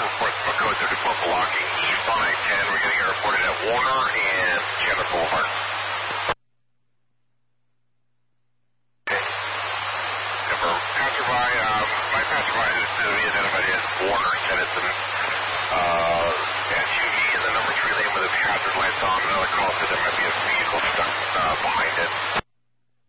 report from a code 34 blocking eastbound I-10. We're getting it reported at Warner and Chandler Boulevard. Okay. And for passerby, my passerby is to be identified as Warner Tennyson. SUV in the number 3 lane with its hazard lights on. Another call said there might be a vehicle stuck behind it.